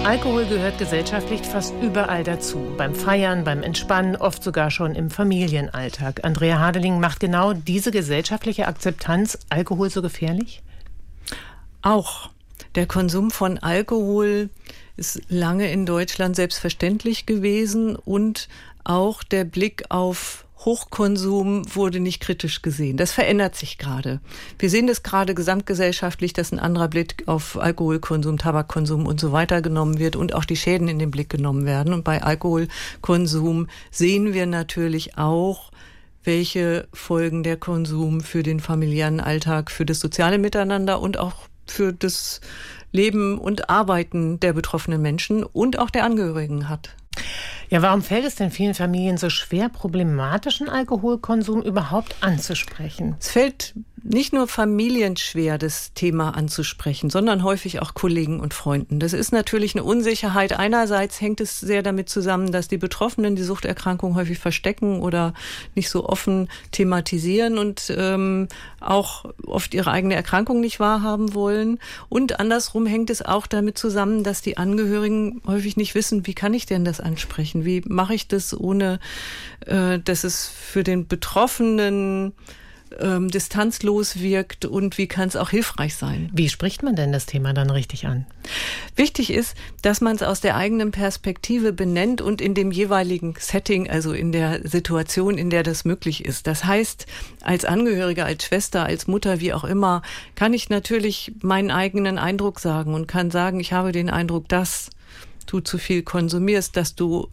Alkohol gehört gesellschaftlich fast überall dazu. Beim Feiern, beim Entspannen, oft sogar schon im Familienalltag. Andrea Hadeling, macht genau diese gesellschaftliche Akzeptanz Alkohol so gefährlich? Auch. Der Konsum von Alkohol ist lange in Deutschland selbstverständlich gewesen und auch der Blick auf Hochkonsum wurde nicht kritisch gesehen. Das verändert sich gerade. Wir sehen das gerade gesamtgesellschaftlich, dass ein anderer Blick auf Alkoholkonsum, Tabakkonsum und so weiter genommen wird und auch die Schäden in den Blick genommen werden. Und bei Alkoholkonsum sehen wir natürlich auch, welche Folgen der Konsum für den familiären Alltag, für das soziale Miteinander und auch für das Leben und Arbeiten der betroffenen Menschen und auch der Angehörigen hat. Ja, warum fällt es denn vielen Familien so schwer, problematischen Alkoholkonsum überhaupt anzusprechen? Es fällt nicht nur Familien schwer, das Thema anzusprechen, sondern häufig auch Kollegen und Freunden. Das ist natürlich eine Unsicherheit. Einerseits hängt es sehr damit zusammen, dass die Betroffenen die Suchterkrankung häufig verstecken oder nicht so offen thematisieren und auch oft ihre eigene Erkrankung nicht wahrhaben wollen. Und andersrum hängt es auch damit zusammen, dass die Angehörigen häufig nicht wissen, wie kann ich denn das ansprechen? Wie mache ich das, ohne dass es für den Betroffenen distanzlos wirkt, und wie kann es auch hilfreich sein? Wie spricht man denn das Thema dann richtig an? Wichtig ist, dass man es aus der eigenen Perspektive benennt und in dem jeweiligen Setting, also in der Situation, in der das möglich ist. Das heißt, als Angehörige, als Schwester, als Mutter, wie auch immer, kann ich natürlich meinen eigenen Eindruck sagen und kann sagen, ich habe den Eindruck, dass du zu viel konsumierst, dass du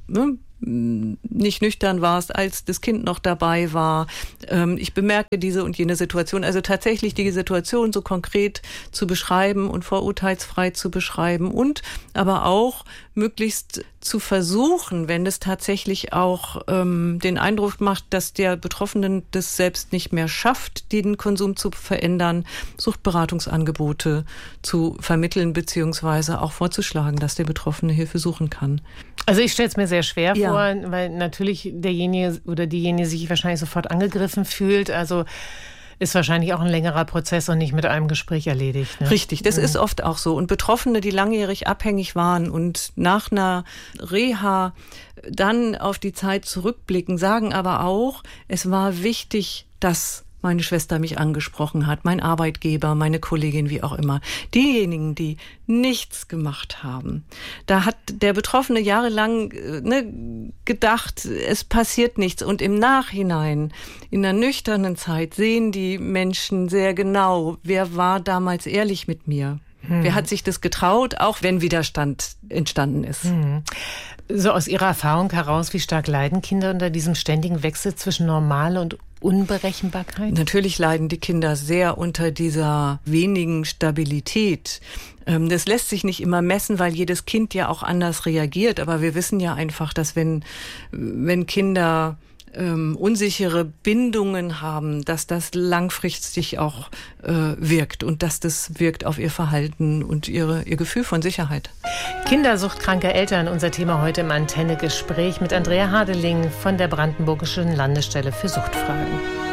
nicht nüchtern warst, als das Kind noch dabei war. Ich bemerke diese und jene Situation. Also tatsächlich die Situation so konkret zu beschreiben und vorurteilsfrei zu beschreiben und aber auch möglichst zu versuchen, wenn es tatsächlich auch den Eindruck macht, dass der Betroffene das selbst nicht mehr schafft, den Konsum zu verändern, Suchtberatungsangebote zu vermitteln beziehungsweise auch vorzuschlagen, dass der Betroffene Hilfe suchen kann. Also ich stelle es mir sehr schwer vor, weil natürlich derjenige oder diejenige sich wahrscheinlich sofort angegriffen fühlt. Also ist wahrscheinlich auch ein längerer Prozess und nicht mit einem Gespräch erledigt. Ne? Richtig, das ist oft auch so. Und Betroffene, die langjährig abhängig waren und nach einer Reha dann auf die Zeit zurückblicken, sagen aber auch, es war wichtig, dass meine Schwester mich angesprochen hat, mein Arbeitgeber, meine Kollegin, wie auch immer. Diejenigen, die nichts gemacht haben, da hat der Betroffene jahrelang gedacht, es passiert nichts. Und im Nachhinein, in der nüchternen Zeit, sehen die Menschen sehr genau, wer war damals ehrlich mit mir. Wer hat sich das getraut, auch wenn Widerstand entstanden ist? So aus Ihrer Erfahrung heraus, wie stark leiden Kinder unter diesem ständigen Wechsel zwischen Normal und Unberechenbarkeit? Natürlich leiden die Kinder sehr unter dieser wenigen Stabilität. Das lässt sich nicht immer messen, weil jedes Kind ja auch anders reagiert. Aber wir wissen ja einfach, dass wenn Kinder unsichere Bindungen haben, dass das langfristig auch wirkt und dass das wirkt auf ihr Verhalten und ihr Gefühl von Sicherheit. Kindersuchtkranke Eltern, unser Thema heute im Antenne-Gespräch mit Andrea Hadeling von der Brandenburgischen Landesstelle für Suchtfragen.